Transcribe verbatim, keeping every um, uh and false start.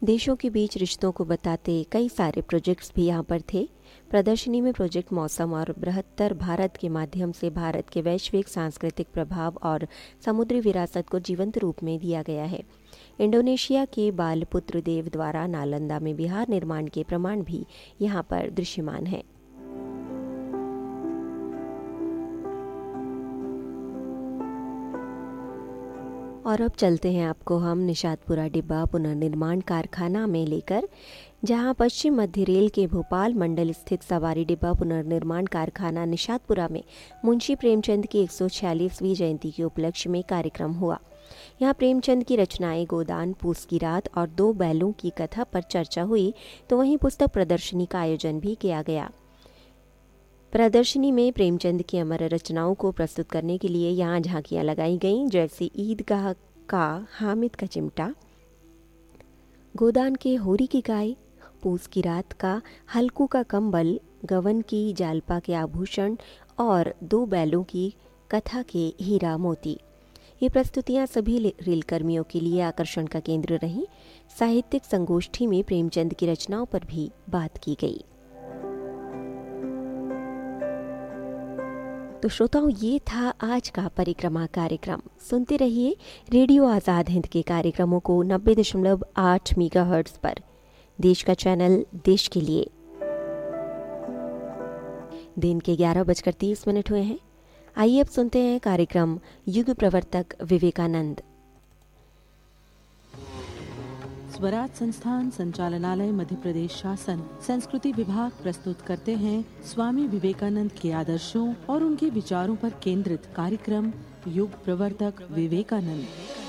देशों के बीच रिश्तों को बताते कई सारे प्रोजेक्ट्स भी यहाँ पर थे। प्रदर्शनी में प्रोजेक्ट मौसम और बृहत्तर भारत के माध्यम से भारत के वैश्विक सांस्कृतिक प्रभाव और समुद्री विरासत को जीवंत रूप में दिया गया है। इंडोनेशिया के बालपुत्र देव द्वारा नालंदा में विहार निर्माण के प्रमाण भी यहाँ पर दृश्यमान है। और अब चलते हैं आपको हम निषादपुरा डिब्बा पुनर्निर्माण कारखाना में लेकर, जहां पश्चिम मध्य रेल के भोपाल मंडल स्थित सवारी डिब्बा पुनर्निर्माण कारखाना निषादपुरा में मुंशी प्रेमचंद की एक सौ छियालीसवीं जयंती के उपलक्ष्य में कार्यक्रम हुआ। यहां प्रेमचंद की रचनाएं गोदान, पूस की रात और दो बैलों की कथा पर चर्चा हुई, तो वहीं पुस्तक प्रदर्शनी का आयोजन भी किया गया। प्रदर्शनी में प्रेमचंद की अमर रचनाओं को प्रस्तुत करने के लिए यहाँ झांकियां लगाई गईं, जैसे ईदगाह का हामिद का चिमटा, गोदान के होरी की गाय, पूस की रात का हल्कू का कंबल, गवन की जालपा के आभूषण और दो बैलों की कथा के हीरा मोती। ये प्रस्तुतियां सभी रेल कर्मियों के लिए आकर्षण का केंद्र रहीं। साहित्यिक संगोष्ठी में प्रेमचंद की रचनाओं पर भी बात की गई। तो श्रोताओं, ये था आज का परिक्रमा कार्यक्रम। सुनते रहिए रेडियो आज़ाद हिंद के कार्यक्रमों को नब्बे दशमलव आठ मेगाहर्ट्ज़ पर। देश का चैनल, देश के लिए। दिन के ग्यारह बजकर तीस मिनट हुए हैं। आइए अब सुनते हैं कार्यक्रम युग प्रवर्तक विवेकानंद। स्वराज संस्थान संचालनालय मध्य प्रदेश शासन संस्कृति विभाग प्रस्तुत करते हैं स्वामी विवेकानंद के आदर्शों और उनके विचारों पर केंद्रित कार्यक्रम युग प्रवर्तक विवेकानंद।